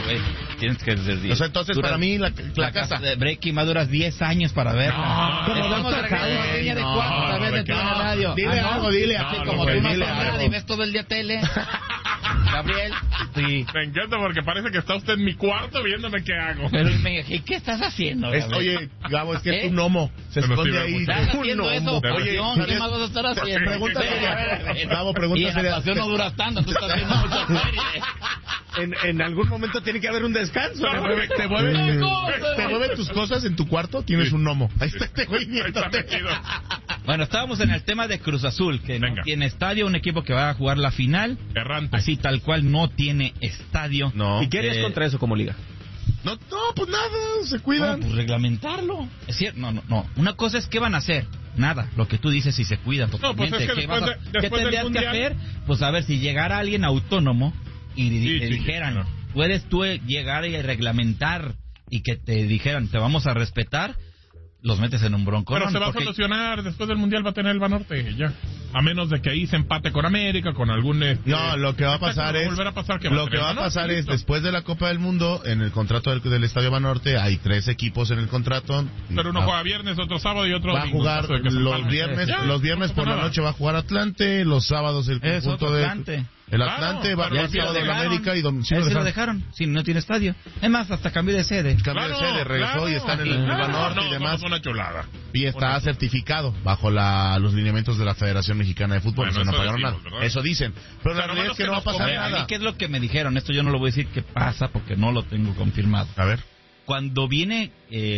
güey. Tienes que decir. O sea, entonces para mí la casa de Breaking va duras 10 años para verla. Como Estamos Doctor regresando a línea de cuarto otra vez de la radio. Dile algo, dile así algo, como güey, tú no dile haces nada algo. y ves todo el día tele. Gabriel. Sí. Me encanta porque parece que está usted en mi cuarto viéndome qué hago. Pero me dije, ¿qué estás haciendo? Oye, Gabo, es que es un gnomo. Se Pero esconde sí, ahí. ¿Estás haciendo eso? Oye, ¿Qué más vas a estar haciendo? Pregunta seria. Gabo, Y pregunta en seria. natación no duras tanto, tú estás viendo muchas series. En algún momento tiene que haber un descanso. ¿Te mueven tus cosas en tu cuarto? Tienes un gnomo. Ahí está este güey Ahí está viéndote. metido. Bueno, estábamos en el tema de Cruz Azul, que Venga. no tiene estadio, un equipo que va a jugar la final. Errante. Así tal cual no tiene estadio. No. ¿Y qué harías contra eso como liga? No, pues nada, se No, cuidan. pues reglamentarlo. Es cierto, no. Una cosa es qué van a hacer. Nada, lo que tú dices, si se cuidan pues totalmente. es que ¿Qué, vas a- después qué del tendrías que Mundial- hacer? Pues a ver, si llegara alguien autónomo y te sí, dijeran, claro. puedes tú llegar y reglamentar y que te dijeran, te vamos a respetar, los metes en un bronco. Pero se va a solucionar. Después del Mundial va a tener el Banorte, ya. A menos de que ahí se empate con América, con algún... No, lo que va a pasar es... volver a pasar que Lo que va a pasar es, después de la Copa del Mundo, en el contrato del Estadio Banorte, hay 3 equipos en el contrato. Pero uno juega viernes, otro sábado y otro Va a domingo, jugar en caso de que se los empate. viernes, Ya, los viernes no por pasa la nada. noche va a jugar Atlante, los sábados el Es conjunto otro de... Atlante. El Claro, Atlante va a pero jugar sí lo sábado en dejaron. América y domingo. Sí, lo dejaron, sí, no tiene estadio. Es más, hasta cambió de sede. Cambio de sede, regresó y está en el Banorte y demás. Es una chulada. Y está Una- certificado bajo los lineamientos de la Federación Mexicana de Fútbol. Bueno, o sea, no eso pagaron decimos, nada. ¿verdad? Eso dicen. Pero la Pero realidad es que no va a nos pasar conviene. A mí, nada. ¿qué es lo que me dijeron? Esto yo no lo voy a decir que pasa porque no lo tengo confirmado. A ver. Cuando viene,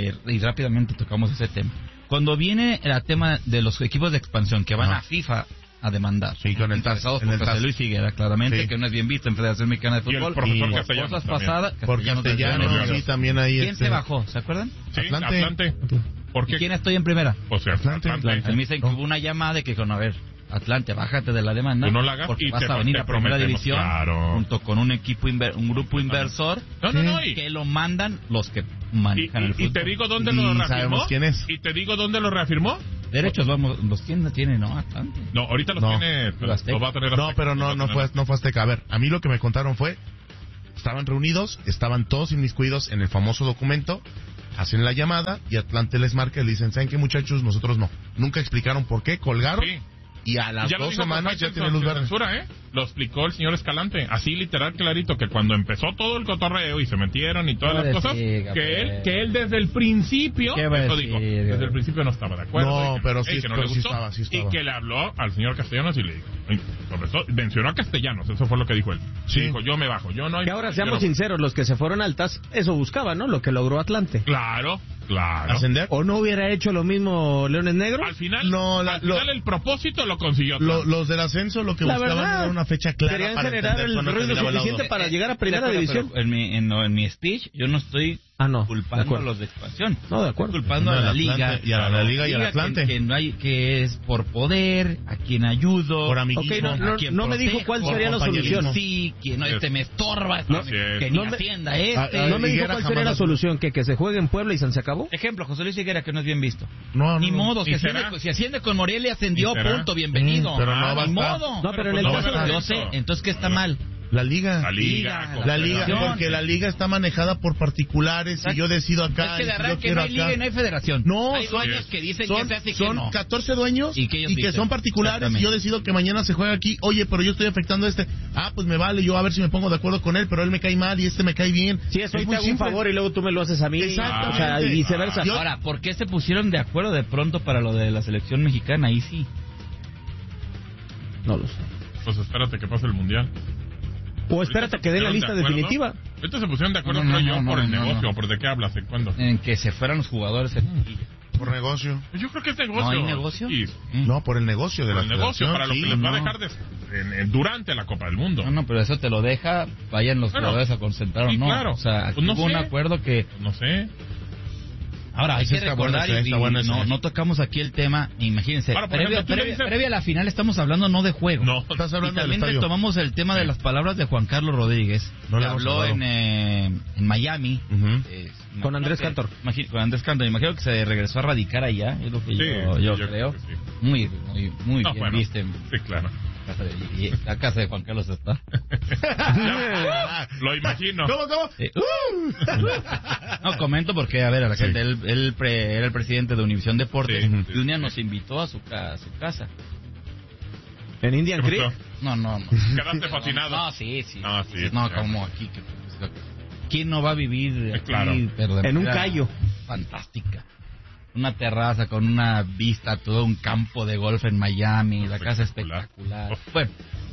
y rápidamente tocamos ese tema, cuando viene el tema de los equipos de expansión que van Ajá. a FIFA a demandar, Sí, con el TAS, encabezados en por el José TAS. Luis Figuera, claramente, Sí. que no es bien visto en Federación Mexicana de Y el Fútbol, profesor por Castellanos cosas también. pasadas, Por Castellanos, sí, también ahí. ¿Quién se bajó? ¿Se acuerdan? Sí, Atlante. Atlante. ¿Por ¿Y qué? quién estoy en primera? O sea, Atlante. A mí me dicen que hubo una llamada de que dijeron, a ver, Atlante, bájate de la demanda, Tú no la hagas porque y vas te- a venir te a primera prometemos, división claro. junto con un equipo un grupo inversor No, que lo mandan los que manejan el fútbol. y te digo dónde Y lo reafirmó. sabemos quién es. Y te digo dónde lo reafirmó. Derechos, vamos, los tiene, ¿no? Atlante. No, ahorita los No. tiene. Lo Azteca. Lo va a tener No, Azteca, pero lo va no a fue tener. Azteca. A ver, a mí lo que me contaron fue, estaban reunidos, estaban todos inmiscuidos en el famoso documento, hacen la llamada y Atlante les marca y le dicen, ¿saben qué, muchachos? Nosotros no. Nunca explicaron por qué, colgaron Sí. y a las Ya lo 2 dijo semanas Perfecto ya en tienen luz su verde. censura, ¿eh? Lo explicó el señor Escalante. Así literal, clarito, que cuando empezó todo el cotorreo y se metieron y todas ¿Qué las va a cosas, decir, que Gabriel? él desde el principio, ¿Qué va a eso decir, dijo, Gabriel? desde el principio no estaba de acuerdo. No, y que, pero sí, que no pero le sí gustó, estaba. y que le habló al señor Castellanos y le dijo, sobre todo, mencionó a Castellanos, eso fue lo que dijo él. Sí. Y dijo, yo me bajo, yo no... Que ahora seamos yo no- sinceros, los que se fueron al TAS, eso buscaban, ¿no? Lo que logró Atlante. Claro. ¿Ascender? ¿O no hubiera hecho lo mismo Leones Negros? Al final, No, al final el propósito lo consiguió. Los del ascenso lo que La buscaban verdad, era una fecha clara querían para generar entender el cuándo ruido terminaba el suficiente auto. para llegar a De primera acuerdo, división. pero en mi speech yo no estoy No, de culpando a acuerdo. los de expansión. No, de acuerdo. Estoy culpando No, a la el liga. Atlante, y a la liga y al Atlante. Que no hay, que es por poder, a quien ayudo. Por amiguismo. Ok, no, a quien no me dijo protejo, cuál por sería la compañerismo. solución. Sí, que no, me estorba, No, que no ni me- atienda No me dijo Higuera cuál jamás sería la la- solución, que se juegue en Puebla y se acabó. Ejemplo, José Luis Higuera, que no es bien visto. No, Ni no, modo, ¿Y si será? asciende con Morelia, ascendió, ¿Y será? punto, bienvenido. Pero no va a Ni estar. modo. No, pero en el no caso va a de... Yo estar. sé, entonces, ¿qué está mal? La liga. La liga. La liga, Confederación. porque la liga está manejada por particulares y yo decido acá. Es que de y si yo arranque quiero no hay acá. liga y no hay federación. No, hay son- dueños que dicen son, que se hace y que son no. 14 dueños Y que ellos que dicen. son particulares y Exactamente. yo decido que mañana se juega aquí. Oye, pero yo estoy afectando a este. Ah, pues me vale, yo a ver si me pongo de acuerdo con él, pero él me cae mal y este me cae bien. Sí, eso, Es y muy te hago un simple. favor y luego tú me lo haces a mí. Exactamente. O sea, y viceversa. Yo- Ahora, ¿por qué se pusieron de acuerdo de pronto para lo de la selección mexicana? Ahí sí. No lo sé. Pues espérate que pase el mundial. O espérate a que den la lista definitiva. Ahorita se pusieron de acuerdo, No, creo no, yo, no, por el no, negocio. no. ¿Por de qué hablas? ¿En cuándo? En que se fueran los jugadores en liguilla. Por negocio. Pues yo creo que es negocio. ¿No hay negocio? Sí, No, por el negocio de por la el negocio, federación, para lo sí. que les va a no. dejar durante la Copa del Mundo. No, pero eso te lo deja, vayan los Bueno, jugadores a concentrar o sí, no. claro. O sea, aquí Pues no hubo un sé. acuerdo que... No sé. Ahora, hay Ese que está bueno, recordar, ese y está bueno ese. no tocamos aquí el tema, imagínense, Ahora, por ejemplo, tú le dices- previa a la final estamos hablando no de juego. No. Estás Y hablando del también estadio. retomamos el tema de las palabras de Juan Carlos Rodríguez, No que le hemos habló hablado. en Miami. Ujú. Imagino Con Andrés que- Cantor. Con Andrés Cantor. Imagino que se regresó a radicar allá, es lo que Sí, yo yo creo. creo que sí. Muy No, bien, bueno, viste. Sí, claro. la casa de Juan Carlos está. Lo imagino. ¿Cómo? Sí. No, comento porque, a ver, a la gente, él era el presidente de Univisión Deportes, Sí, y un día nos invitó a su casa. ¿En Indian ¿Qué Creek? pasó? No. Quedaste fascinado. No, sí. Ah, sí, No, claro. como aquí. ¿Quién no va a vivir aquí, Claro. pero de En un manera callo. fantástica? Una terraza con una vista a todo un campo de golf en Miami, la casa espectacular. Bueno,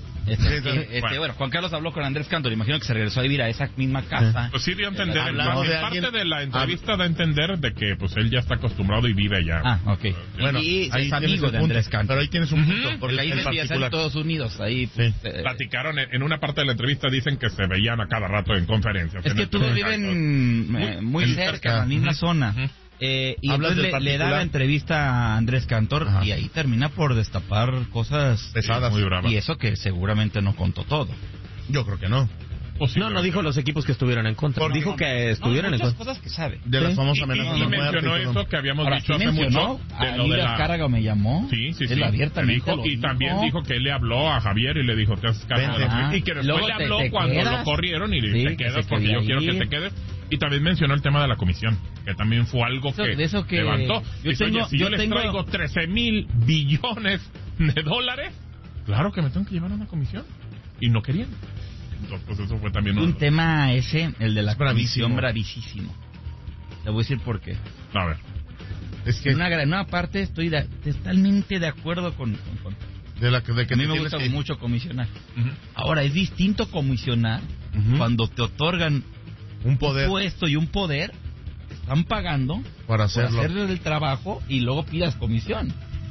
bueno, Juan Carlos habló con Andrés Cantor, imagino que se regresó a vivir a esa misma casa. Pues sí dio a entender, en Hablamos de parte alguien- de la entrevista da a entender de que pues él ya está acostumbrado y vive allá. Ah, ok. Bueno, y ahí es tienes amigo el de punto, Andrés Cantor. pero ahí tienes un punto, Porque ahí en decía, está en particular. Estados Unidos, ahí... pues, Platicaron en una parte de la entrevista, dicen que se veían a cada rato en conferencias. es en que el todos Cantor. viven muy cerca, en la misma zona. Y Hablas entonces del le da la particular. entrevista a Andrés Cantor, Ajá. y ahí termina por destapar cosas Pesadas. Muy brava. y eso que seguramente no contó todo. Yo creo que no. No dijo los equipos que estuvieron en contra. Porque- Dijo que estuvieron en muchas contra. cosas que sabe. De las famosas Y amenazas de muerte. mencionó y todo. eso que habíamos Ahora, dicho sí hace mencionó, mucho de ahí lo de la la... Cárraga me llamó. Sí. Él abiertamente Le dijo, lo y dijo. también dijo que él le habló a Javier y le dijo, te haces cargo de Ajá. y que después Luego le habló te cuando quedas. lo corrieron y le Sí, te que quedas se porque quería yo quiero que ir. te quedes. Y también mencionó el tema de la comisión, que también fue algo que De eso que levantó. yo Dice, tengo- oye, si yo yo les tengo- traigo 13,000 billones de dólares, claro que me tengo que llevar a una comisión. Y no querían. Entonces, pues eso fue también Un tema ese, el de la Es bravísimo. comisión, bravísimo. Le voy a decir por qué. A ver. Es que En una parte estoy totalmente de acuerdo con de que a mí te me tienes gusta que- mucho comisionar. Ujú. Ahora, es distinto comisionar Ujú. cuando te otorgan un poder un puesto y un poder, te están pagando para por hacerlo. hacer el trabajo y luego pidas comisión.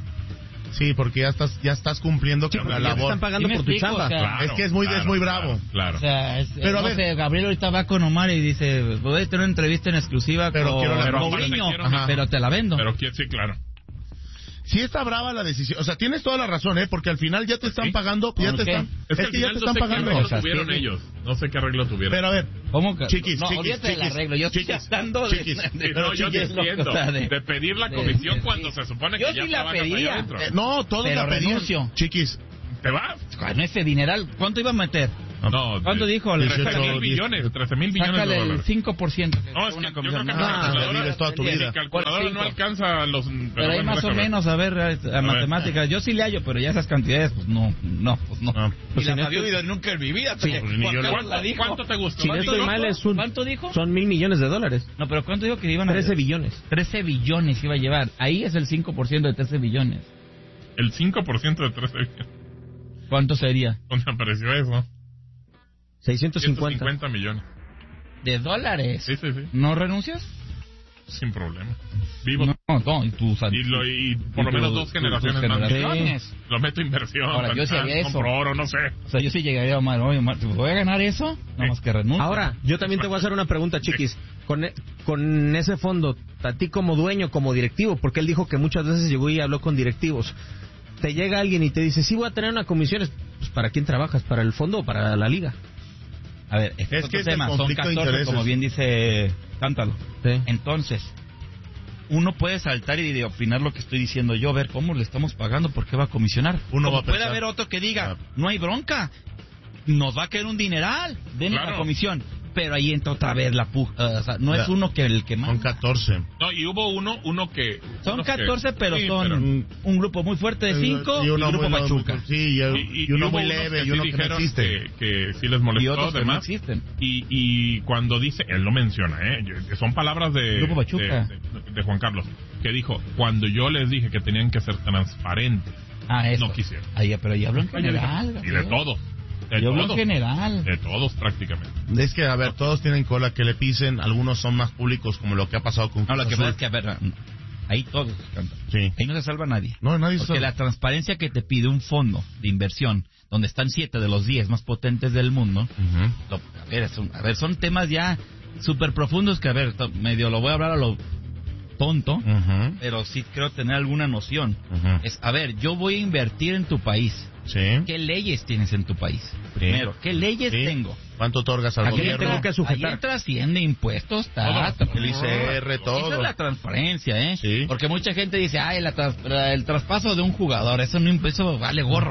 Sí, porque ya estás cumpliendo con la Ya te labor. están pagando ¿Sí me por tu explico? chamba. O sea, Claro, Es que es muy bravo. Claro. O sea, Pero a no ver. sé, Gabriel ahorita va con Omar y dice, voy a tener una entrevista en exclusiva Pero con quiero la Mourinho, promo. Ajá. pero te la vendo. Pero sí, claro. Sí está brava la decisión. O sea, tienes toda la razón, porque al final ya te están sí. pagando, ya ¿Por te qué? están... Es que, Es que ya al te final están no sé pagando. qué arreglo O sea, tuvieron sí. ellos. No sé qué arreglo tuvieron. Pero a ver, ¿Cómo que? Chiquis, no, chiquis, olvídate del chiquis, arreglo. Yo estoy chiquis, hablando chiquis. de... Sí, no, yo te chiquis, entiendo. o sea, de pedir la comisión de- cuando sí. se supone Yo que ya sí la trabajas allá pedía. adentro. No, todos Pero la pedían. renuncio. Chiquis, ¿Te vas? Con ese dineral, ¿cuánto iba a meter? No. ¿Cuánto dijo? 13,000 billones. 13,000 billones de Sácale el dólares. 5%. No, es que una yo comisión. creo que No, la le calculadora, vives toda tu vida. mi calculadora no alcanza a los... Pero ahí bueno, más o déjame ver. menos, a ver, a matemáticas. Yo sí le hallo, pero ya esas cantidades, pues no. No. Y Pues la en había este- oído nunca en mi vida. Sí, porque pues ni Juan yo la- Carlos la dijo. ¿Cuánto te gustó? Si no ¿Cuánto estoy dijo? mal, ¿Cuánto dijo? son $1,000 millones. No, pero ¿cuánto dijo que iban a 13 billones. 13 billones iba a llevar. Ahí es el 5% de 13 billones. El 5% de 13 billones. ¿Cuánto sería? ¿Dónde apareció eso? 650. 150 millones. ¿De dólares? Sí. ¿No renuncias? Sin problema. Vivo. No, y tus Y por lo menos dos generaciones más. generaciones. Lo meto a inversión. Ahora, yo sí haría eso. Compro oro, no sé. O sea, yo sí llegaría a Omar, oye, Omar, ¿voy a ganar eso? Nada más que renuncio. Ahora, yo también te voy a hacer una pregunta, Chiquis. Con ese fondo, a ti como dueño, como directivo, porque él dijo que muchas veces llegó y habló con directivos. Te llega alguien y te dice, sí voy a tener una comisión. Pues, ¿para quién trabajas? ¿Para el fondo o para la liga? A ver, Es otro que es el tema, son conflicto de 14, intereses. como bien dice Cántalo. Sí. Entonces, uno puede saltar y de opinar lo que estoy diciendo yo, a ver cómo le estamos pagando, por qué va a comisionar. Uno Como va a puede pensar. haber otro que diga, Ah. no hay bronca, nos va a caer un dineral, den Claro. la comisión. Pero ahí entra otra vez la puja, o sea, no es Ya. uno que el que Son manda. 14. No, y hubo uno que... Son unos que- 14, pero sí, son un grupo muy fuerte de 5 y, uno grupo muy- Pachuca. Sí, y uno hubo muy unos leve que y sí uno que no dijeron existe. que sí les Y molestó, otros que no además. existen. Y cuando dice, él lo menciona, que son palabras de, Grupo Pachuca. de Juan Carlos, que dijo, cuando yo les dije que tenían que ser transparentes, Ah, eso. no quisieron. Ahí, pero ya habló en general. Y de Gabriel. todos. De Yo hablo en todos. general. De todos prácticamente. Es que, a ver, todos tienen cola que le pisen, algunos son más públicos, como lo que ha pasado con No, lo Cruz que Azul. pasa es que, a ver, ahí todos cantan. Sí. Ahí no se salva nadie. No, nadie Porque sabe. la transparencia que te pide un fondo de inversión, donde están 7 de los 10 más potentes del mundo, Ujú. a ver, son temas ya súper profundos que, a ver, medio lo voy a hablar a lo tonto, Ujú. pero sí creo tener alguna noción. Ujú. Es, a ver, yo voy a invertir en tu país. Sí. ¿Qué leyes tienes en tu país? Primero, ¿qué leyes Sí. tengo? ¿Cuánto otorgas al ¿A qué le gobierno? tengo que sujetar? Ahí entra Hacienda, impuestos, El ICR, todo. Esa es la transparencia, ¿eh? Sí. Porque mucha gente dice, ay, el traspaso de un jugador, eso no eso vale gorro.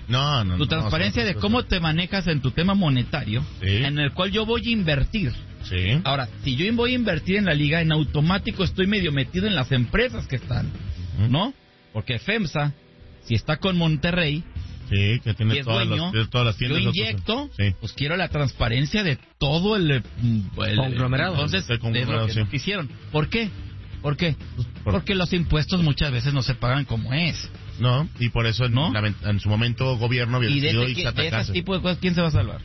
No. Tu transparencia de cómo te manejas en tu tema monetario, Sí. en el cual yo voy a invertir. Sí. Ahora, si yo voy a invertir en la liga, en automático estoy medio metido en las empresas que están, ¿no? Porque FEMSA, si está con Monterrey, Sí, que y tiene es todas, dueño, todas las tiendas. yo inyecto, Sí. pues quiero la transparencia de todo el Conglomerado. Entonces, El conglomerado, es lo que sí. no quisieron. ¿Por qué? Pues porque los impuestos muchas veces no se pagan como es. No, y por eso ¿No? en su momento gobierno había Y de decidido ese, irse a de ese atacarse. tipo de cosas, ¿quién se va a salvar?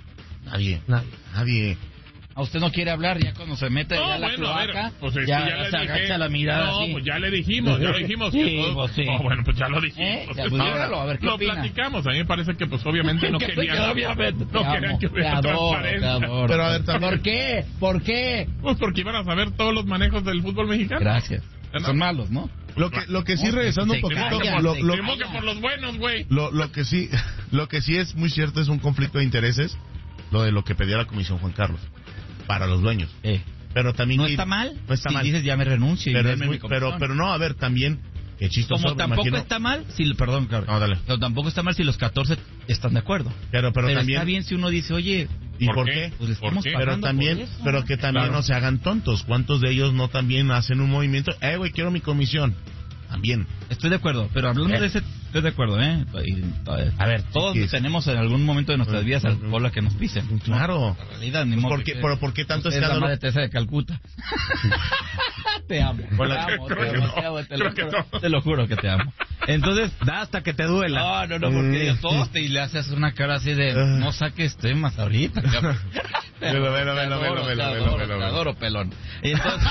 Nadie. A usted no quiere hablar ya cuando se mete ya la a ver, cloaca, pues es que ya le se dije. agacha la mirada No, así. pues ya le dijimos. Sí, pues sí. Bueno, pues ya lo dijimos. Ya, pues dígalo, a ver, ¿qué lo opina? platicamos. A mí me parece que, pues, obviamente no Que querían. obviamente, No querían que hubiera transparencia. Pero a ver, también- ¿Por qué? ¿Por qué? Pues porque iban a saber todos los manejos del fútbol mexicano. Gracias. Son malos, ¿no? Lo que sí, regresando un se poquito, callan, lo, se lo- Tenemos que por los buenos, güey. lo que sí es muy cierto es un conflicto de intereses, lo de lo que pedía la Comisión Juan Carlos para los dueños. Pero también ¿No que- está mal? No está si mal. dices ya me renuncio y Pero, denme mi comisión. pero no, a ver, también qué chistoso. Como me tampoco imagino- está mal, si, perdón, claro. No, dale. Pero tampoco está mal si los 14 están de acuerdo. Pero Pero también está bien si uno dice, oye, ¿y por qué? pues le ¿Por estamos qué? pagando Pero también, por eso. pero que también Claro. no se hagan tontos. ¿Cuántos de ellos no también hacen un movimiento? Güey, quiero mi comisión. También. Estoy de acuerdo, pero hablando de ese, estoy de acuerdo, ¿eh? A ver, Todos chiquis. tenemos en algún momento de nuestras vidas al cola que nos pisen. Claro. La realidad, ni modo ¿Por qué, que- pero ¿por qué tanto Usted es la escándalo? madre Teresa de Calcuta. Te amo. Hola. Te amo, Creo te que demasiado, no, te lo creo que juro, no. te lo juro que te amo. Entonces, Da hasta que te duela. no, porque todos te y le haces una cara así de no saques temas ahorita. cabrón. Velo, Te adoro, pelón. Entonces,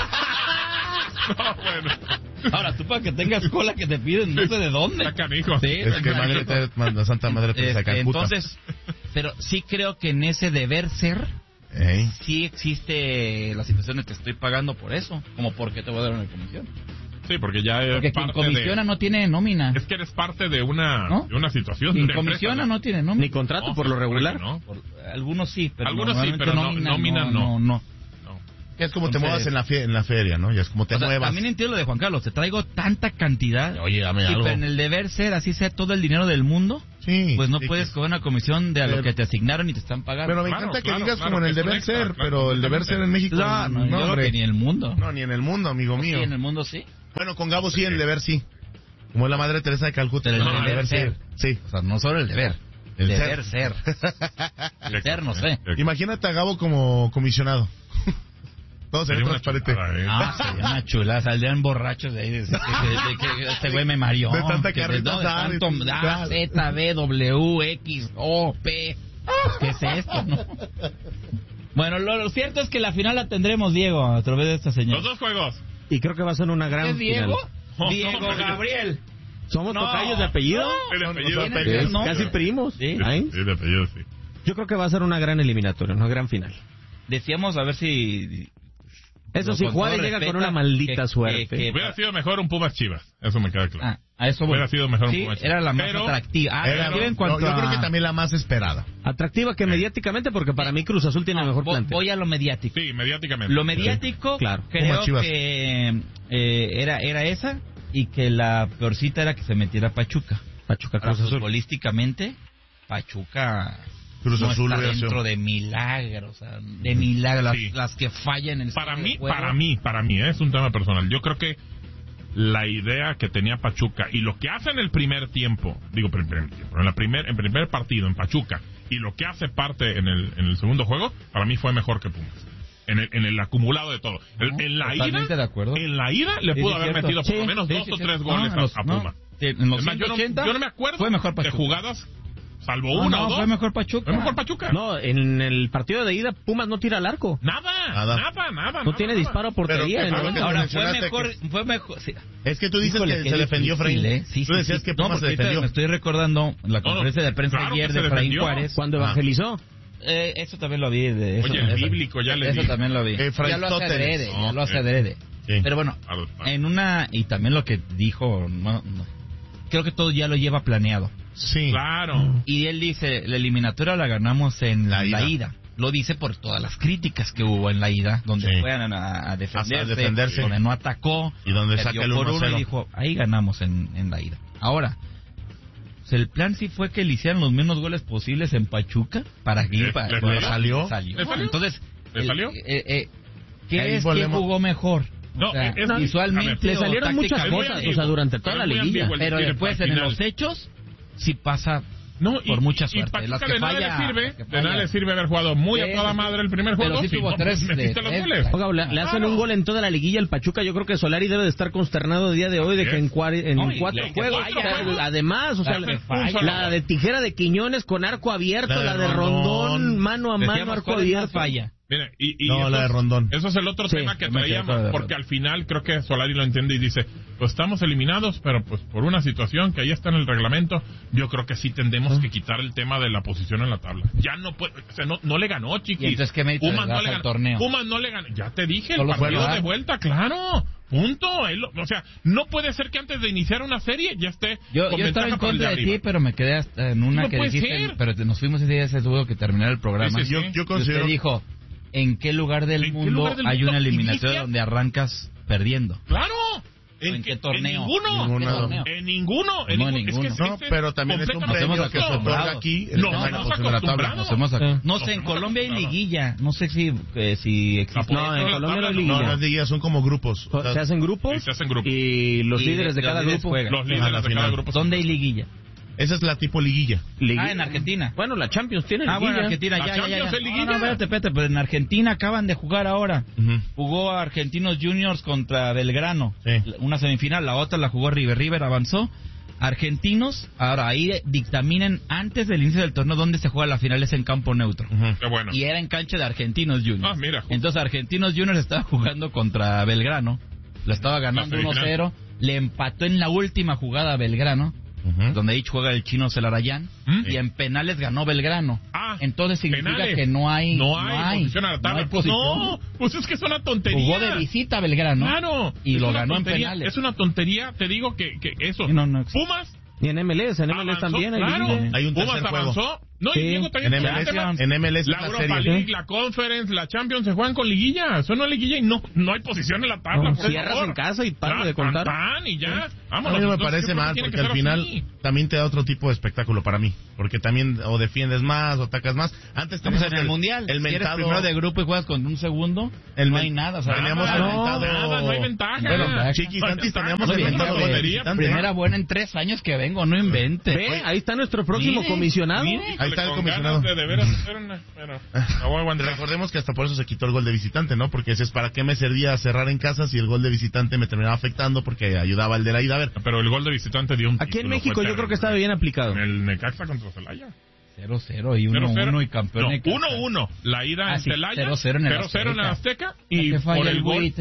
No, bueno. ahora tú para que tengas cola que te piden, no sé de dónde. Está canijo. Sí, Es que la Santa Madre Teresa de Calcuta. entonces, pero sí creo que en ese deber ser Ey. sí existe la situación de te estoy pagando por eso, como porque te voy a dar una comisión. Sí, porque ya es Porque quien parte comisiona de... no tiene nómina. Es que eres parte de una, ¿No? de una situación. Quien de una empresa, comisiona no tiene nómina. Ni contrato No, por lo regular. ¿no? Algunos sí, pero Algunos sí, normalmente pero no, nómina no. no. Es como te Entonces- muevas en la feria, ¿no? Ya es como te O sea, muevas. también entiendo lo de Juan Carlos, te traigo tanta cantidad. Oye, dame Sí, algo. pero en el deber ser, así sea todo el dinero del mundo, Sí. pues no sí, puedes que- cobrar una comisión de a lo Pero- que te asignaron y te están pagando. Pero me Claro, encanta que claro, digas claro, como en el es un deber extra, ser, claro, pero el deber ser en México. Claro, yo creo hombre. que ni en el mundo. No, ni en el mundo, amigo Sí, mío. en el mundo sí. Bueno, con Gabo sí, en el deber sí. Como es la Madre Teresa de Calcuta. Pero en el deber ser. Sí. O sea, no solo el deber. El deber ser. El ser, no sé. Imagínate a Gabo como comisionado. Todo sería Sería una transparente. chulada, ¿eh? Ah, sería una chula. Saldrían borrachos de ahí. De que este güey me mareó. De tanta que carrita no, de asada y tanto tal. A, Z, B, W, X, O, P. ¿Qué es esto, no? Bueno, lo cierto es que la final la tendremos, Diego, a través de esta señal. Los dos juegos. Y creo que va a ser una gran ¿Es Diego? final. Diego Gabriel. ¿Somos No. tocayos de apellido? El apellido ¿Quién es? apellido. Es No. casi primos. Sí. Heinz. Sí, de apellido, sí. Yo creo que va a ser una gran eliminatoria, una gran final. Decíamos a ver si... Eso sí, con Juárez todo llega con respeto, una maldita que- suerte. que- Hubiera sido mejor un Pumas Chivas. Eso me queda claro. Ah, a eso voy. Hubiera sido mejor un Sí, Pumas Chivas. era la más Pero- atractiva. Ah, Era- atractiva en no, cuanto yo creo a- que también la más esperada. Atractiva que mediáticamente, porque para mí Cruz Azul tiene mejor plantel. Voy a lo mediático. Sí, mediáticamente. Lo mediático, claro. Pumas creo Chivas. que era esa y que la peorcita era que se metiera Pachuca. Pachuca Ahora, Cruz Azul. futbolísticamente, Pachuca Cruz no Azul está hubiera dentro sido- de milagros, o sea, de milagros, Sí. las que fallan en el Para estado mí, de juego. para mí, es un tema personal. Yo creo que la idea que tenía Pachuca y lo que hace en el primer tiempo, digo primer tiempo, en primer partido en Pachuca y lo que hace parte en el segundo juego, para mí fue mejor que Pumas. En el acumulado de todo. En la Totalmente ida, de acuerdo. en la ida le Sí, pudo sí, haber cierto. metido por lo Sí, menos sí, 2 sí, o sí. 3 No, goles en los- a no, Pumas. sí, en los Es más, 180 yo no me acuerdo fue mejor de Pachuca. jugadas, salvo No, una no, o dos. fue mejor Pachuca. Fue mejor Pachuca. No, en el partido de ida, Pumas no tira al arco. Nada. No tiene disparo a portería. Pero- en el- pero- Ahora, mencionaste fue mejor, sí. Es que tú dices Híjole, que qué se defendió difícil, Efraín. Sí, Tú decías sí. que No, Pumas se porque ahorita defendió. me estoy recordando la conferencia de prensa claro ayer que de se Efraín defendió. Juárez. Cuando evangelizó. Eso también lo vi. De eso, Oye, el bíblico ya le Eso di. también lo vi. Efraín Ya lo hace Tóteles. adrede, ya lo hace Ok. adrede. Sí. Pero bueno, Claro. en una... Y también lo que dijo... no, creo que todo ya lo lleva planeado. Sí. Claro. Y él dice, la eliminatoria la ganamos en La la ida. ida. Lo dice por todas las críticas que hubo en la ida, donde Sí. fueron a defenderse, A defenderse. donde no atacó, Y donde perdió saca el por 1-0. uno y dijo, ahí ganamos en la ida. Ahora, sea, el plan sí fue que le hicieran los menos goles posibles en Pachuca para que ¿Le salió? Entonces, ¿le salió? ¿Quién jugó mejor? No, o sea, visualmente le salieron muchas tácticamente, cosas, o sea, durante toda la liguilla. pero después en los hechos sí pasa por mucha suerte. Y Pachuca de nada le sirve haber jugado muy a toda madre el primer juego. Pero sí tuvo 3 metiste los goles. Oiga, le hacen un gol en toda la liguilla el Pachuca. Yo creo que Solari debe de estar consternado el día de hoy de que en 4 juegos, además, o sea, la de tijera de Quiñones con arco abierto, la de Rondón, mano a mano, arco abierto. Falla. Mira, la de Rondón. Eso es el otro tema que traíamos, porque al final creo que Solari lo entiende y dice, pues estamos eliminados, pero pues por una situación que ahí está en el reglamento, yo creo que sí tendemos que quitar el tema de la posición en la tabla. Ya no puede, o sea, no le ganó, chiquis. ¿Y entonces qué me Pumas no le ganó torneo? Pumas no le ganó, ya te dije, el partido de vuelta, claro. Punto. O sea, no puede ser que antes de iniciar una serie ya esté yo estaba en contra de ti, pero me quedé hasta en una que dijiste, pero nos fuimos ese día, se tuvo que terminar el programa. Sí. Yo considero... Usted dijo, ¿en qué lugar del mundo hay una eliminatoria donde arrancas perdiendo? ¡Claro! ¿En qué torneo? En ninguno. No, pero también es un premio que se otorga aquí. No sé, en Colombia hay liguilla. No sé si existe. No, en Colombia no hay liguilla. No, las liguillas son como grupos. Se hacen grupos y los líderes de cada grupo juegan. Los líderes de cada grupo. ¿Dónde hay liguilla? Esa es la tipo liguilla. En Argentina. Bueno, la Champions tiene liguilla. Bueno, Argentina, ya. No, espérate, pero en Argentina acaban de jugar ahora. Jugó Argentinos Juniors contra Belgrano. Sí. Una semifinal, la otra la jugó River, avanzó. Argentinos, ahora ahí dictaminen antes del inicio del torneo dónde se juega la final, es en campo neutro. Qué bueno. Y era en cancha de Argentinos Juniors. Mira. Entonces Argentinos Juniors estaba jugando contra Belgrano. Lo estaba ganando 1-0. Le empató en la última jugada a Belgrano. Donde ahí juega el chino Celarayán y en penales ganó Belgrano. Entonces significa que no hay posición a la tabla. No, pues es que es una tontería. Jugó de visita Belgrano. Claro. Y lo ganó en penales. Es una tontería, te digo que eso. Pumas. Y en MLS también hay liguilla. Hay un Pumas tercer juego. avanzó. No, y Diego también. En MLS la Europa League, la Conference, la Champions se juegan con liguilla. Eso no es liguilla y no hay posición en la tabla. Cierras en casa y para de contar. Y ya. Vámonos. A mí no me parece mal porque al final también te da otro tipo de espectáculo para mí. Porque también o defiendes más o atacas más. Antes teníamos en el Mundial. El si eres primero de grupo y juegas con un segundo, no hay nada. O sea, teníamos no hay ventaja. Bueno, chiquis, antes teníamos el mentado gol de visitante. Primera buena en 3 años que vengo, no invente. Ahí está nuestro próximo comisionado. Ahí está el comisionado. De veras hacer una, recordemos que hasta por eso se quitó el gol de visitante, ¿no? Porque dices, ¿para qué me servía cerrar en casa si el gol de visitante me terminaba afectando porque ayudaba al de la ida? A ver, pero el gol de visitante dio un título. Aquí en México yo creo que estaba bien aplicado. En el Necaxa contra Celaya. 0-0 y 1-1 y campeón. No, 1-1. La ida en Celaya. 0-0 en el Azteca. Y por el gol.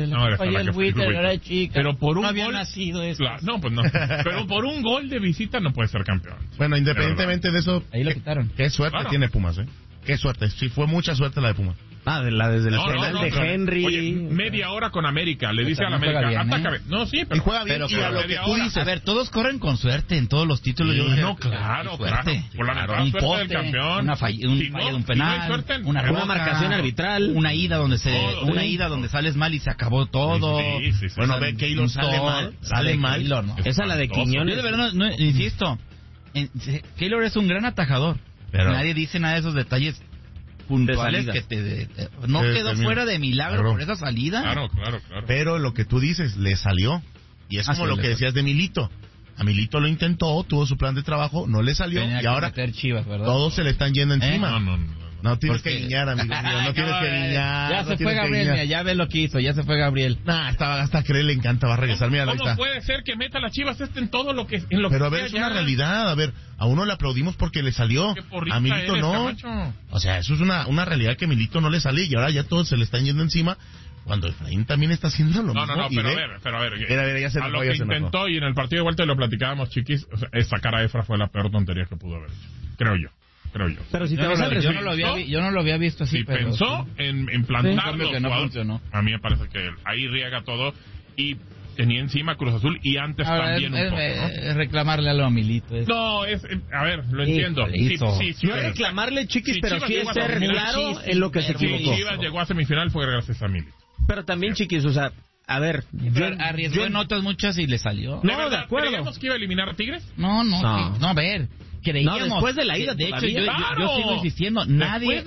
Pero por un gol. No, pues no. Pero por un gol de visita no puede ser campeón. Bueno, independientemente de eso. Ahí lo quitaron. Qué suerte tiene Pumas, ¿eh? Qué suerte. Sí, fue mucha suerte la de Pumas. Desde el penal de Henry. Oye, media hora con América. Le dice a la América, atácame. No, sí, pero juega bien. Pero a lo que tú dices. A ver, todos corren con suerte en todos los títulos. No, claro. Por la suerte del campeón. Una falla de un penal. Una marcación arbitral. Una ida donde sales mal y se acabó todo. Bueno, ve, Keylor sale mal. Esa es la de Quiñones. Yo de verdad, insisto, Keylor es un gran atajador. Nadie dice nada de esos detalles puntuales que no quedó fuera de milagro por esa salida. Claro. Pero lo que tú dices, le salió. Y es como lo que decías de Milito. A Milito lo intentó, tuvo su plan de trabajo, no le salió y ahora Chivas, todos se le están yendo encima. No, tienes que guiñar, amigo mío, no tienes que guiñar. Ya se fue Gabriel, mira, ya ve lo que hizo, ya se fue Gabriel. Hasta que le encanta, va a regresar, mira, ahí está. ¿Cómo puede ser que meta las Chivas en todo lo que Pero a ver, es una realidad, a ver, a uno le aplaudimos porque le salió, a Milito no. Camacho. O sea, eso es una realidad que a Milito no le sale y ahora ya todos se le están yendo encima. Cuando Efraín también está haciendo lo mismo. No, pero a ver. Ya se a lo que intentó y en el partido de vuelta lo platicábamos, chiquis, o sea, sacar a Efra fue la peor tontería que pudo haber hecho. Creo yo. Pero si yo no lo había visto así. Si pero pensó en plantarlo, que no funcionó. A mí me parece que ahí riega todo y tenía encima Cruz Azul y antes también un poco, ¿no? Reclamarle algo a Milito. No, a ver, lo entiendo. No reclamarle, chiquis, pero sí es ser claro en lo que se equivocó. Si Chivas llegó a semifinal fue gracias a Milito. Pero también, chiquis, o sea, A ver, arriesgó en otras muchas y le salió. No, de acuerdo. ¿Creíamos que iba a eliminar a Tigres? No, a ver. Creíamos. No, después de la ida, de hecho, yo ¡Claro! sigo insistiendo, nadie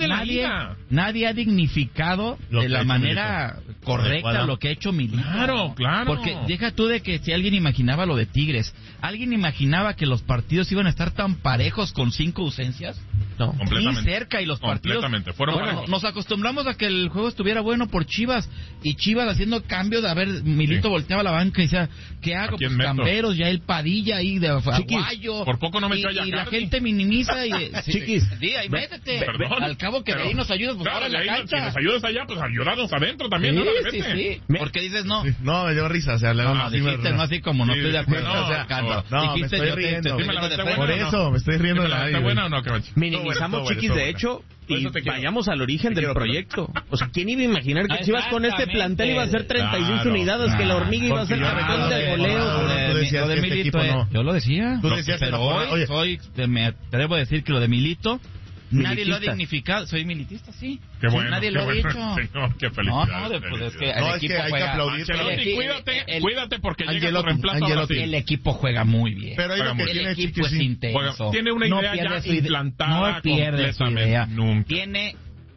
ha dignificado de la manera correcta lo que ha hecho Milito. Claro. Porque deja tú de que si alguien imaginaba lo de Tigres, ¿alguien imaginaba que los partidos iban a estar tan parejos con 5 ausencias? No. Completamente. Muy cerca y los partidos... Fueron Bueno, parejos. nos acostumbramos a que el juego estuviera bueno por Chivas y Chivas haciendo cambios. A ver, Milito volteaba a la banca y decía, ¿qué hago? Pues Camberos, ya el Padilla ahí de Aguayo. Por poco no me echó y la gente minimiza y... Chiquis. Ahí métete. Perdón. Al cabo que de ahí nos ayudas, pues ahora en la cancha. Si nos ayudas allá, pues ayudarnos adentro también. Sí. Porque dices no. No, me dio risa. O sea, No, dijiste no así como no estoy de acuerdo. no, O sea, Carlos, no, dijiste me estoy yo riendo. te Sí, me la defensa. Por eso, me estoy riendo de la ¿Está buena o no, Camacho? Minimizamos, Chiquis, de hecho, y vayamos al origen del proyecto. O sea, ¿quién iba a imaginar que Chivas con este plantel iba a ser 36 unidades, que la hormiga iba a ser campeón de goleo? Tú decías que este equipo no. Yo lo decía. Tú decías que pero hoy me atrevo a decir que lo de Milito nadie lo ha dignificado. Soy militista, sí. Qué bueno. Nadie lo ha dicho. Señor, qué felicidad. Pues es que No, el es que equipo hay que juega. aplaudir. Ancelotti, cuídate porque llega tu Angelotti, reemplazo ahora sí. El equipo juega muy bien. Pero ahí lo que El tiene equipo es Chiquis, intenso. Tiene una idea pierde ya su idea. implantada No pierde su completamente. idea. Nunca. Tiene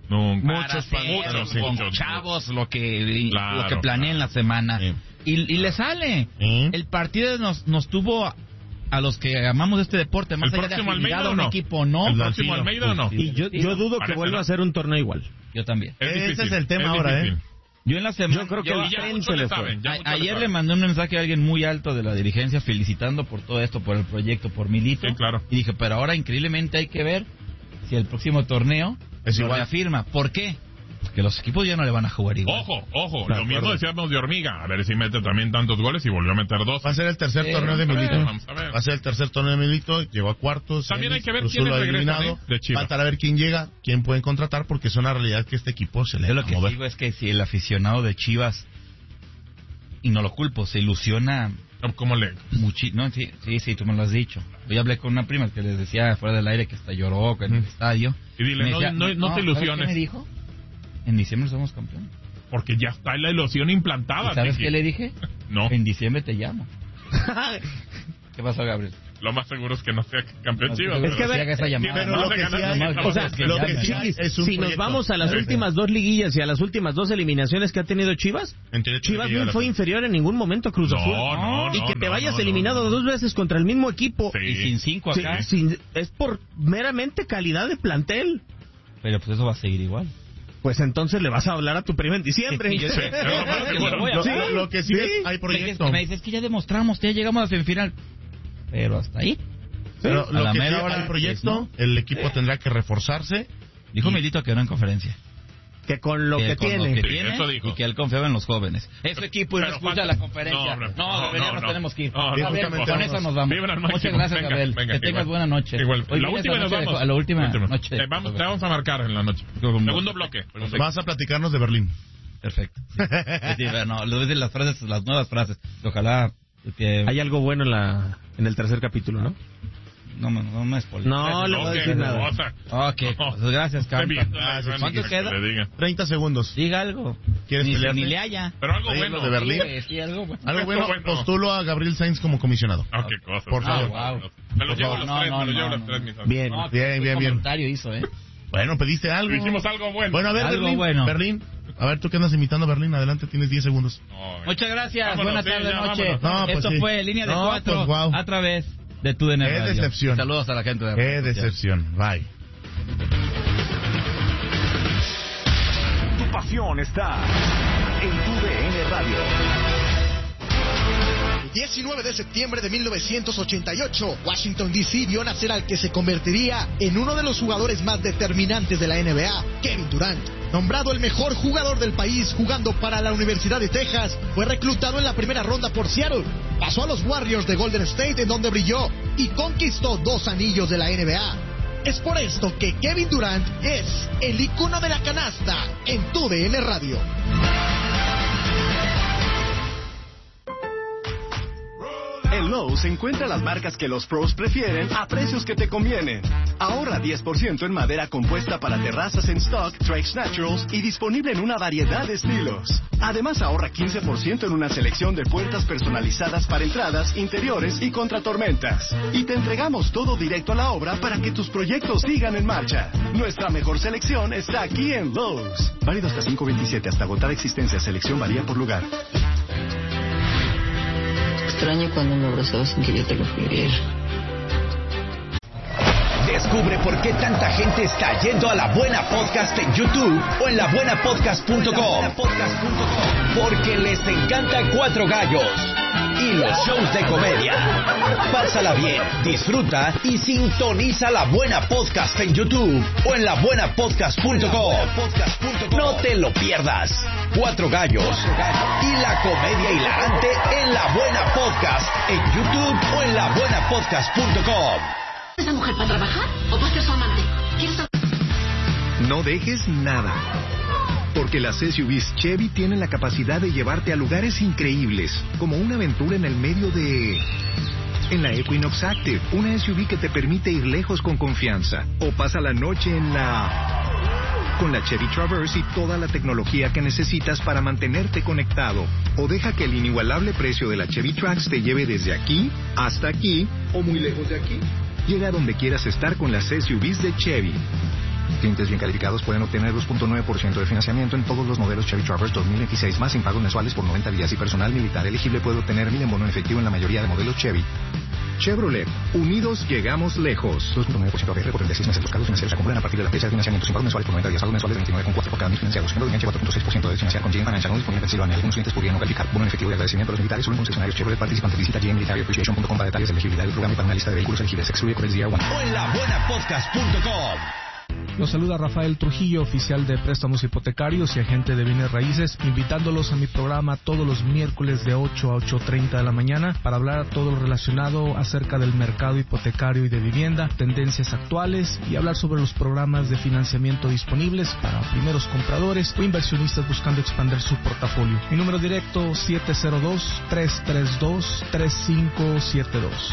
Muchos con chavos lo que planean la semana. Sí. Y le sale. El partido nos tuvo a los que amamos este deporte, más ¿El allá de próximo afinidad Almeida a o un no? equipo, no. ¿El próximo Almeida o no? Y yo dudo que Parece, vuelva ¿no? a ser un torneo igual. Yo también. Ese es el tema ahora, difícil. Yo en la semana... Yo creo que Y ya muchos le saben. Ayer le mandé un mensaje a alguien muy alto de la dirigencia felicitando por todo esto, por el proyecto, por Milito. Sí, claro. Y dije, pero ahora increíblemente hay que ver si el próximo torneo Es lo igual. reafirma. ¿Por qué? Porque los equipos ya no le van a jugar igual. Ojo, De lo mismo acuerdo. decíamos de Hormiga. A ver si mete también tantos goles y volvió a meter 2. Va a ser el tercer torneo de Milito. Vamos a ver. Va a ser el tercer torneo de Milito. Llegó a cuartos. También hay que ver Cruz quiénes Azul lo ha regresan, eliminado. de Chivas. Falta a ver quién llega, quién pueden contratar, porque es una realidad que este equipo se le Yo va lo a que mover. digo es que si el aficionado de Chivas, y no lo culpo, se ilusiona ¿Cómo le...? muchísimo. No, sí, tú me lo has dicho. Yo hablé con una prima que les decía fuera del aire que hasta lloró en el estadio. Y dile, Me no decía, te ¿sabes ilusiones. qué me dijo? En diciembre somos campeones. Porque ya está la ilusión implantada. ¿Y ¿Sabes Chiqui. qué le dije? No. En diciembre te llamo. ¿Qué pasó, Gabriel? Lo más seguro es que no sea campeón Chivas. Es que a ver, haga esa llamada. pero lo que sí hay- o sea, lo que sí hay es un si nos proyecto. vamos a las últimas 2 liguillas y a las últimas 2 eliminaciones que ha tenido Chivas, Entiende, Chivas que llega no la fue final. inferior en ningún momento a Cruz No, Azul. no, y que te no, vayas no, eliminado no. 2 veces contra el mismo equipo. Sí. Y sin 5 acá. Es por meramente calidad de plantel. Pero pues eso va a seguir igual. Pues entonces le vas a hablar a tu prima en diciembre. Sí, yo sé. Lo que sí es, hay proyecto. Me dices que ya demostramos, ya llegamos a la semifinal. Pero hasta ahí. Pero A lo la que sí mera hora, hay proyecto, pues, el equipo tendrá que reforzarse. Dijo Milito que no en conferencia. Que con lo que con tiene. lo que Sí, tiene eso dijo. y que él confiaba en los jóvenes. Ese equipo y no Pero escucha falta- la conferencia. No, Nos tenemos que ir. No, Gabriel, justamente con vamos. eso nos vamos. Vibra al Muchas máximo. gracias, Venga, Gabriel. venga, Que tengas igual. buena noche. Igual. Hoy La vienes última nos vamos. a la última Última. noche. Te vamos a marcar en la noche. Segundo bloque. Vas a platicarnos de Berlín. Perfecto. Sí, no, lo de las frases, las nuevas frases. Ojalá que Hay algo bueno en el tercer capítulo, ¿no? no me spoilees. No le voy a decir nada. Ok, pues gracias, Carlos. ¿Cuánto que queda? le diga. 30 segundos. Diga algo. ¿Quieres ni, pelearte? ni le haya. Pero algo Oye, bueno. lo de Berlín. Sí, algo bueno. Algo bueno, Bueno. postulo a Gabriel Sainz como comisionado. Ah, qué cosa. Por favor. Wow. Me lo Por llevo favor. los tres, No, me lo llevo no, los tres, mis amigos. Bien. No, Bien, qué bien. comentario hizo, Bueno, pediste algo. Hicimos algo bueno. Bueno, a ver, Algo Berlín. bueno. Berlín. A ver, tú que andas imitando a Berlín, adelante, tienes 10 segundos. No, Muchas gracias. Vámonos, Buena sí, tarde, ya, noche. vámonos. No, pues Esto sí. fue Línea de No, 4 pues, wow. a través de tu DN Qué Radio. decepción. Saludos a la gente de Qué Radio Social. decepción. Bye. Tu pasión está en tu DN Radio. El 19 de septiembre de 1988, Washington D.C. vio nacer al que se convertiría en uno de los jugadores más determinantes de la NBA, Kevin Durant. Nombrado el mejor jugador del país jugando para la Universidad de Texas, fue reclutado en la primera ronda por Seattle. Pasó a los Warriors de Golden State, en donde brilló y conquistó 2 anillos de la NBA. Es por esto que Kevin Durant es el icono de la canasta en tu DN Radio. El Lowe's encuentra las marcas que los pros prefieren a precios que te convienen. Ahorra 10% en madera compuesta para terrazas en stock, Trex Naturals y disponible en una variedad de estilos. Además ahorra 15% en una selección de puertas personalizadas para entradas, interiores y contra tormentas. Y te entregamos todo directo a la obra para que tus proyectos sigan en marcha. Nuestra mejor selección está aquí en Lowe's. Válido hasta 5/27, hasta agotar existencia. Selección varía por lugar. Extraño cuando me abrazabas sin que yo te lo pidiera. Descubre por qué tanta gente está yendo a La Buena Podcast en YouTube o en labuenapodcast.com. Porque les encanta Cuatro Gallos y los shows de comedia. Pásala bien, disfruta y sintoniza La Buena Podcast en YouTube o en labuenapodcast.com. No te lo pierdas. Cuatro Gallos y la comedia hilarante en La Buena Podcast en YouTube o en labuenapodcast.com. ¿Esa mujer para trabajar o para ser su amante? No dejes nada. Porque las SUVs Chevy tienen la capacidad de llevarte a lugares increíbles, como una aventura en el medio de... En la Equinox Active, una SUV que te permite ir lejos con confianza. O pasa la noche en la... Con la Chevy Traverse y toda la tecnología que necesitas para mantenerte conectado. O deja que el inigualable precio de la Chevy Trax te lleve desde aquí hasta aquí o muy lejos de aquí. Llega a donde quieras estar con las SUVs de Chevy. Clientes bien calificados pueden obtener 2.9% de financiamiento en todos los modelos Chevy Traverse 2016 más sin pagos mensuales por 90 días y personal militar elegible puede obtener 1,000 en bono en efectivo en la mayoría de modelos Chevy. Chevrolet, unidos llegamos lejos. 2.9% APR por 36 meses. Los cargos financieros se acumulan a partir de la fecha de financiamiento sin pagos mensuales por 90 días. Pagos mensuales de 29,4 por cada mil financiados. Siendo de enganche 4.6% de financiar con GM Financial no disponible en Pensilvania. Algunos clientes podrían no calificar. Bono en efectivo y agradecimiento a los militares solo en concesionarios Chevrolet participantes. Visita gmmilitaryappreciation.com para detalles de elegibilidad del programa y para una lista de vehículos elegibles. Excluye Credit Year 1. O en labuenapodcast.com. Los saluda Rafael Trujillo, oficial de préstamos hipotecarios y agente de bienes raíces, invitándolos a mi programa todos los miércoles de 8 a 8:30 de la mañana para hablar todo lo relacionado acerca del mercado hipotecario y de vivienda, tendencias actuales y hablar sobre los programas de financiamiento disponibles para primeros compradores o inversionistas buscando expandir su portafolio. Mi número directo 702-332-3572.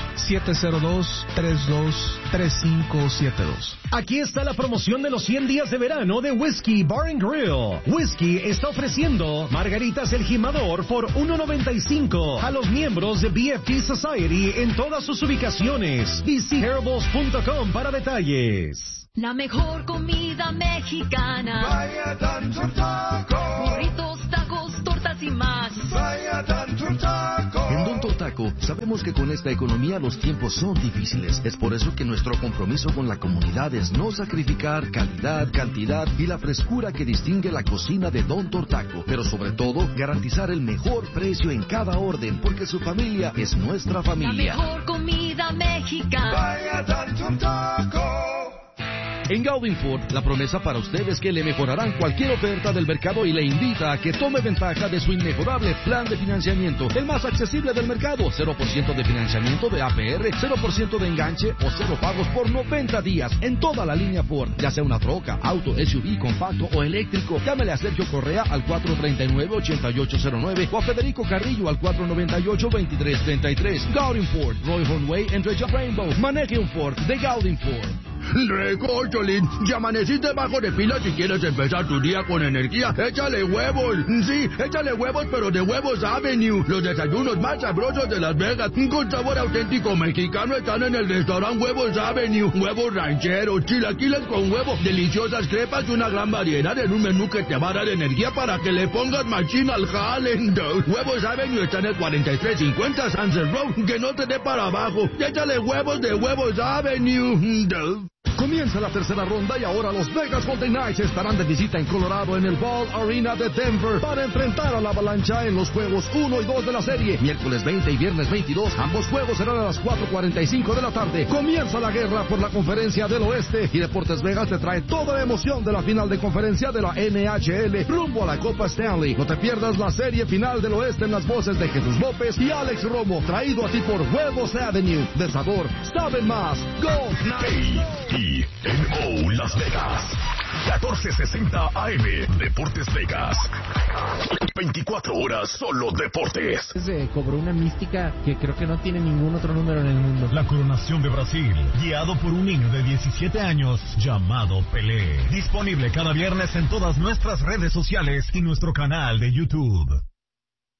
702-32-3572. Aquí está la promoción de los 100 días de verano de Whiskey Bar & Grill. Whiskey está ofreciendo margaritas El Jimador por $1.95 a los miembros de BFG Society en todas sus ubicaciones. VCHerbals.com para detalles. La mejor comida mexicana. Vaya Tanto Taco. Burritos, tacos, tortas y más. Vaya Tanto Taco. En Don Tortaco sabemos que con esta economía los tiempos son difíciles. Es por eso que nuestro compromiso con la comunidad es no sacrificar calidad, cantidad y la frescura que distingue la cocina de Don Tortaco. Pero sobre todo, garantizar el mejor precio en cada orden, porque su familia es nuestra familia. La mejor comida mexicana. Vaya Tanto Taco. En Gaudin Ford, la promesa para usted es que le mejorarán cualquier oferta del mercado y le invita a que tome ventaja de su inmejorable plan de financiamiento, el más accesible del mercado. 0% de financiamiento de APR, 0% de enganche o 0 pagos por 90 días en toda la línea Ford, ya sea una troca, auto, SUV, compacto o eléctrico. Llámele a Sergio Correa al 439-8809 o a Federico Carrillo al 498-2333. Gaudin Ford, Roy Way entre John Rainbow. Maneje un Ford de Gaudin Ford. Recocholín, ya amaneciste bajo de pila si quieres empezar tu día con energía. Échale huevos. Sí, échale huevos, pero de Huevos Avenue. Los desayunos más sabrosos de Las Vegas, con sabor auténtico mexicano, están en el restaurante Huevos Avenue. Huevos rancheros, chilaquiles con huevo, deliciosas crepas y una gran variedad en un menú que te va a dar energía para que le pongas machín al jale. Huevos Avenue está en el 4350 Sunset Road, que no te dé para abajo. Échale huevos de Huevos Avenue. Comienza la tercera ronda y ahora los Vegas Golden Knights estarán de visita en Colorado en el Ball Arena de Denver para enfrentar a la Avalancha en los juegos 1 y 2 de la serie. Miércoles 20 y viernes 22, ambos juegos serán a las 4:45 de la tarde. Comienza la guerra por la Conferencia del Oeste y Deportes Vegas te trae toda la emoción de la final de conferencia de la NHL rumbo a la Copa Stanley. No te pierdas la serie final del Oeste en las voces de Jesús López y Alex Romo, traído a ti por Huevos Avenue. De sabor, saben más. Go Knights! KNO Las Vegas, 1460 AM, Deportes Vegas. 24 horas solo deportes. Se cobró una mística que creo que no tiene ningún otro número en el mundo. La coronación de Brasil, guiado por un niño de 17 años llamado Pelé. Disponible cada viernes en todas nuestras redes sociales y nuestro canal de YouTube.